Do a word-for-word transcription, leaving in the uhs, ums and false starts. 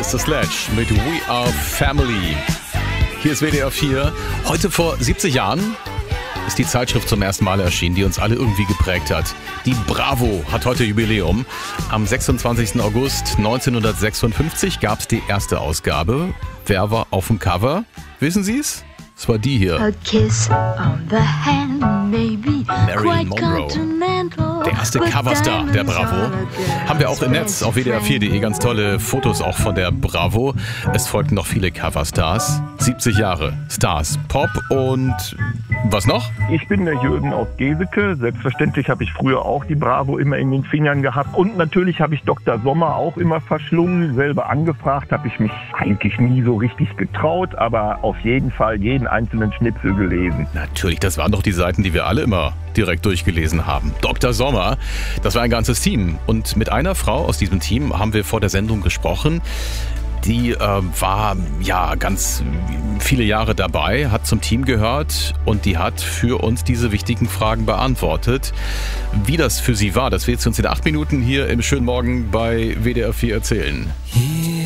ist The Sledge mit We Are Family. Hier ist W D R vier. Heute vor siebzig Jahren ist die Zeitschrift zum ersten Mal erschienen, die uns alle irgendwie geprägt hat. Die Bravo hat heute Jubiläum. Am sechsundzwanzigsten August neunzehnhundertsechsundfünfzig gab es die erste Ausgabe. Wer war auf dem Cover? Wissen Sie es? Es war die hier. A kiss on the hand, maybe Marilyn Monroe. Der erste Coverstar der Bravo. Haben wir auch im Netz auf W D R vier punkt de ganz tolle Fotos auch von der Bravo. Es folgten noch viele Coverstars. siebzig Jahre Stars, Pop und was noch? Ich bin der Jürgen aus Geseke. Selbstverständlich habe ich früher auch die Bravo immer in den Fingern gehabt. Und natürlich habe ich Doktor Sommer auch immer verschlungen. Selber angefragt habe ich mich eigentlich nie so richtig getraut, aber auf jeden Fall jeden einzelnen Schnipsel gelesen. Natürlich, das waren doch die Seiten, die wir alle immer direkt durchgelesen haben. Doktor Sommer, das war ein ganzes Team. Und mit einer Frau aus diesem Team haben wir vor der Sendung gesprochen. Die äh, war ja ganz viele Jahre dabei, hat zum Team gehört und die hat für uns diese wichtigen Fragen beantwortet. Wie das für sie war, das wird sie uns in acht Minuten hier im schönen Morgen bei W D R vier erzählen.